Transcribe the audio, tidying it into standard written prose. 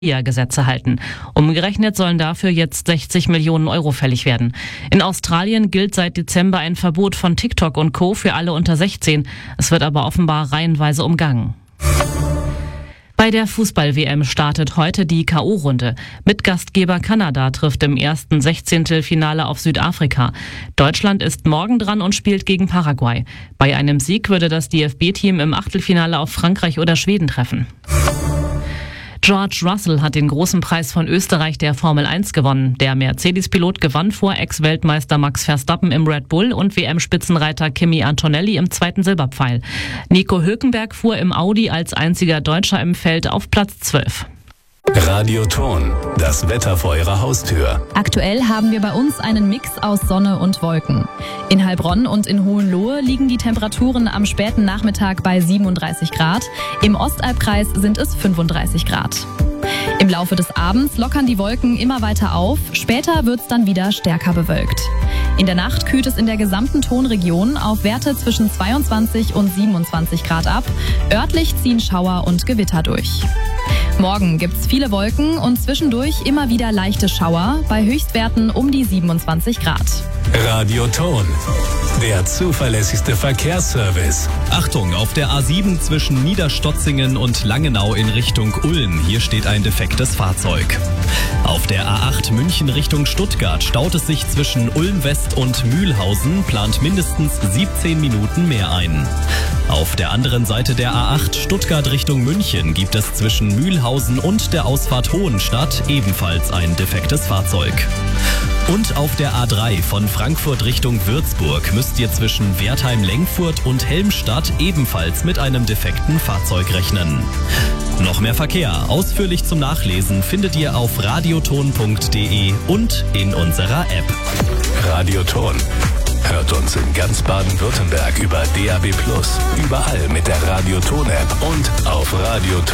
Gesetze halten. Umgerechnet sollen dafür jetzt 60 Millionen Euro fällig werden. In Australien gilt seit Dezember ein Verbot von TikTok und Co. für alle unter 16. Es wird aber offenbar reihenweise umgangen. Bei der Fußball-WM startet heute die K.O.-Runde. Mitgastgeber Kanada trifft im ersten Sechzehntelfinale auf Südafrika. Deutschland ist morgen dran und spielt gegen Paraguay. Bei einem Sieg würde das DFB-Team im Achtelfinale auf Frankreich oder Schweden treffen. George Russell hat den großen Preis von Österreich der Formel 1 gewonnen. Der Mercedes-Pilot gewann vor Ex-Weltmeister Max Verstappen im Red Bull und WM-Spitzenreiter Kimi Antonelli im zweiten Silberpfeil. Nico Hülkenberg fuhr im Audi als einziger Deutscher im Feld auf Platz 12. Radioton, das Wetter vor Ihrer Haustür. Aktuell haben wir bei uns einen Mix aus Sonne und Wolken. In Heilbronn und in Hohenlohe liegen die Temperaturen am späten Nachmittag bei 37 Grad. Im Ostalbkreis sind es 35 Grad. Im Laufe des Abends lockern die Wolken immer weiter auf. Später wird's dann wieder stärker bewölkt. In der Nacht kühlt es in der gesamten Tonregion auf Werte zwischen 22 und 27 Grad ab. Örtlich ziehen Schauer und Gewitter durch. Morgen gibt's viele Wolken und zwischendurch immer wieder leichte Schauer bei Höchstwerten um die 27 Grad. Radioton, der zuverlässigste Verkehrsservice. Achtung, auf der A7 zwischen Niederstotzingen und Langenau in Richtung Ulm. Hier steht ein defektes Fahrzeug. Auf der A8 München Richtung Stuttgart staut es sich zwischen Ulm West und Mühlhausen, plant mindestens 17 Minuten mehr ein. Auf der anderen Seite der A8 Stuttgart Richtung München gibt es zwischen Mühlhausen und der Ausfahrt Hohenstadt ebenfalls ein defektes Fahrzeug. Und auf der A3 von Frankfurt Richtung Würzburg müsst ihr zwischen Wertheim-Lengfurt und Helmstadt ebenfalls mit einem defekten Fahrzeug rechnen. Noch mehr Verkehr, ausführlich zum Nachlesen, findet ihr auf radioton.de und in unserer App. Radioton. Hört uns in ganz Baden-Württemberg über DAB+, überall mit der Radioton-App und auf Radioton.